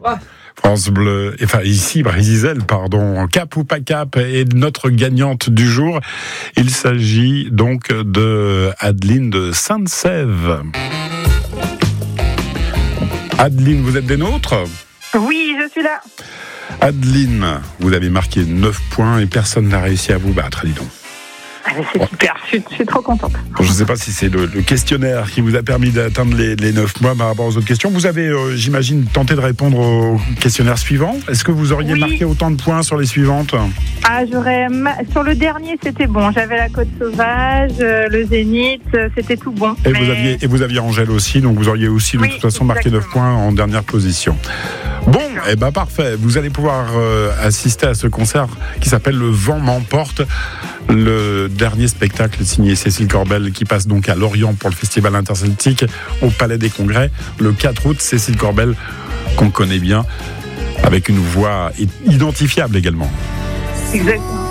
France Bleu, enfin ici, Brésil, pardon, cap ou pas cap, est notre gagnante du jour. Il s'agit donc de Adeline de Sainte-Sève. Adeline, vous êtes des nôtres ? Oui, je suis là. Adeline, vous avez marqué 9 points et personne n'a réussi à vous battre, dis donc. C'est super, je suis trop contente. Je ne sais pas si c'est le questionnaire qui vous a permis d'atteindre les 9 points par rapport aux autres questions. Vous avez, j'imagine, tenté de répondre au questionnaire suivant. Est-ce que vous auriez marqué autant de points sur les suivantes ? Sur le dernier, c'était bon. J'avais la Côte Sauvage, le Zénith, c'était tout bon. Et vous aviez Angèle aussi, donc vous auriez aussi de toute façon marqué 9 points en dernière position. Bon, parfait. Vous allez pouvoir assister à ce concert qui s'appelle Le Vent m'emporte. Le dernier spectacle signé Cécile Corbel qui passe donc à Lorient pour le Festival Interceltique au Palais des Congrès le 4 août. Cécile Corbel qu'on connaît bien avec une voix identifiable également. Exactement.